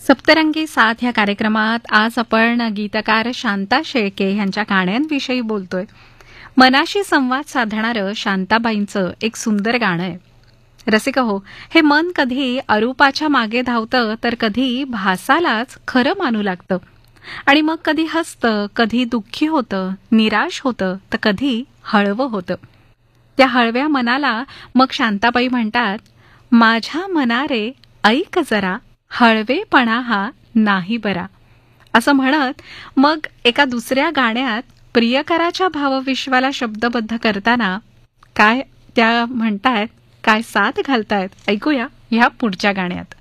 सप्तरंगी साथ या कार्यक्रमात आज आपण गीतकार शांता शेळके यांच्या गाण्यांविषयी बोलतोय. मनाशी संवाद साधणारं शांताबाईंचं एक सुंदर गाणं आहे. रसिक हो, हे मन कधी अरूपाच्या मागे धावतं तर कधी भासालाच खरं मानू लागतं. आणि मग कधी हसतं, कधी दुःखी होतं, निराश होतं, तर कधी हळवं होतं. त्या हळव्या मनाला मग शांताबाई म्हणतात, माझ्या मना रे ऐक जरा, हळवेपणा हा नाही बरा. असं म्हणत मग एका दुसऱ्या गाण्यात प्रियकराच्या भावविश्वाला शब्दबद्ध करताना काय त्या म्हणतायत, काय साथ घालतायत, ऐकूया ह्या पुढच्या गाण्यात.